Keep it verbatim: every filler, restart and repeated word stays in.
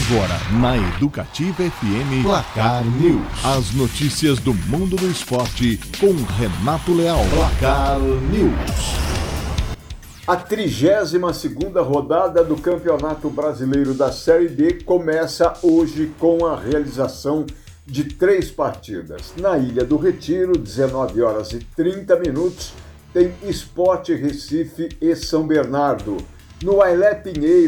Agora, na Educativa F M, Placar News. As notícias do mundo do esporte com Renato Leal. Placar News. A trigésima segunda rodada do Campeonato Brasileiro da Série D começa hoje com a realização de três partidas. Na Ilha do Retiro, dezenove horas e trinta minutos, tem Sport Recife e São Bernardo. No Ailé Pinheiro,